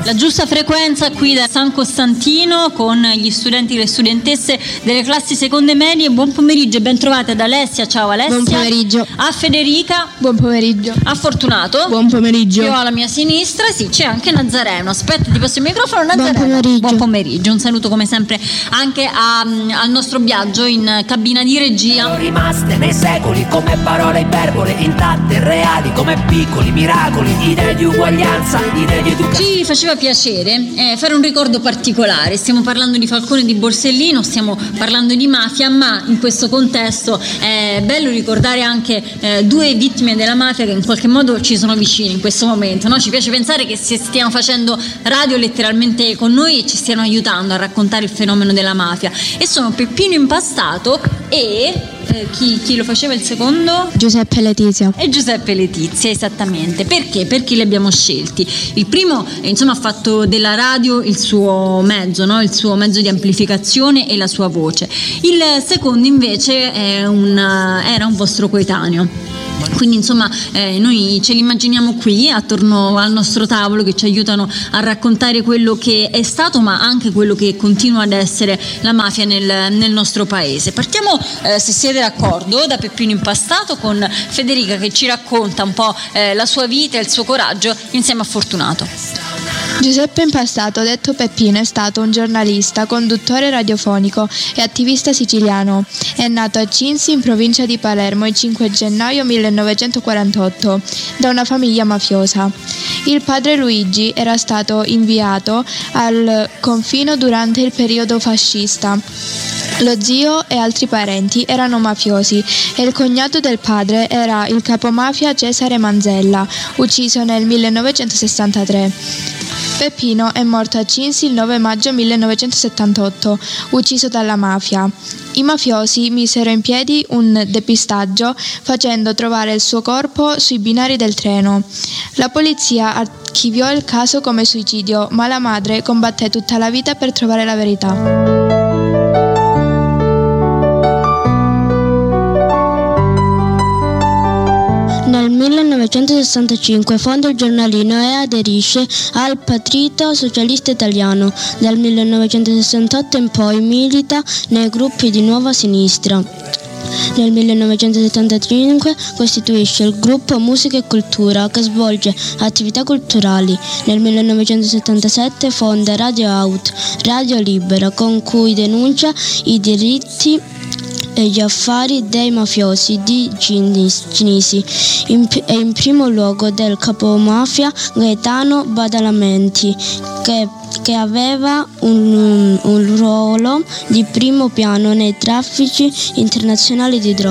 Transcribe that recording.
La giusta frequenza qui da San Costantino con gli studenti e le studentesse delle classi seconde medie. Buon pomeriggio e ben trovate ad Alessia. Ciao Alessia. Buon pomeriggio. A Federica. Buon pomeriggio. A Fortunato. Buon pomeriggio. Io alla mia sinistra, sì, c'è anche Nazareno. Aspetta, ti passo il microfono. Nazareno. Buon pomeriggio. Buon pomeriggio. Un saluto come sempre anche al nostro viaggio in cabina di regia. Sono rimaste nei secoli come parole iperbole, intatte e reali come piccoli miracoli, idee di uguaglianza, idee di educazione. Ci faceva piacere fare un ricordo particolare. Stiamo parlando di Falcone di Borsellino, stiamo parlando di mafia, ma in questo contesto è bello ricordare anche due vittime della mafia che in qualche modo ci sono vicine in questo momento, no? Ci piace pensare che stiano facendo radio letteralmente con noi e ci stiano aiutando a raccontare il fenomeno della mafia, e sono Peppino Impastato e chi lo faceva il secondo? Giuseppe Letizia. E Giuseppe Letizia, esattamente. Perché? Perché li abbiamo scelti? Il primo, insomma, ha fatto della radio il suo mezzo, no? Il suo mezzo di amplificazione e la sua voce. Il secondo invece era un vostro coetaneo. Quindi insomma noi ce li immaginiamo qui attorno al nostro tavolo, che ci aiutano a raccontare quello che è stato, ma anche quello che continua ad essere la mafia nel nostro paese. Partiamo, se siete d'accordo, da Peppino Impastato, con Federica che ci racconta un po' la sua vita e il suo coraggio insieme a Fortunato. Giuseppe Impastato, detto Peppino, è stato un giornalista, conduttore radiofonico e attivista siciliano. È nato a Cinisi, in provincia di Palermo, il 5 gennaio 1948, da una famiglia mafiosa. Il padre Luigi era stato inviato al confino durante il periodo fascista. Lo zio e altri parenti erano mafiosi e il cognato del padre era il capomafia Cesare Manzella, ucciso nel 1963. Peppino è morto a Cinisi il 9 maggio 1978, ucciso dalla mafia. I mafiosi misero in piedi un depistaggio facendo trovare il suo corpo sui binari del treno. La polizia archiviò il caso come suicidio, ma la madre combatté tutta la vita per trovare la verità. Nel 1965 fonda il giornalino e aderisce al Partito Socialista Italiano. Dal 1968 in poi milita nei gruppi di Nuova Sinistra. Nel 1975 costituisce il gruppo Musica e Cultura, che svolge attività culturali. Nel 1977 fonda Radio Out, Radio Libera, con cui denuncia i diritti e gli affari dei mafiosi di Cinisi e in primo luogo del capomafia Gaetano Badalamenti, che aveva un ruolo di primo piano nei traffici internazionali di droga.